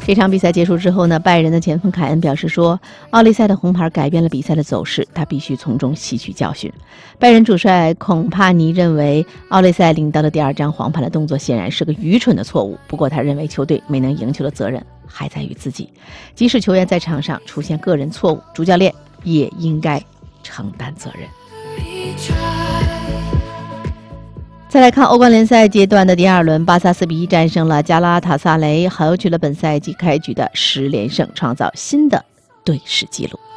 这场比赛结束之后呢，拜仁的前锋凯恩表示说，奥利赛的红牌改变了比赛的走势，他必须从中吸取教训。拜仁主帅孔帕尼认为，奥利赛领到的第2张黄牌的动作显然是个愚蠢的错误，不过他认为球队没能赢球的责任还在于自己，即使球员在场上出现个人错误，主教练也应该承担责任。再来看欧冠联赛阶段的第2轮，巴萨4比1战胜了加拉塔萨雷，豪取了本赛季开局的10连胜，创造新的队史纪录。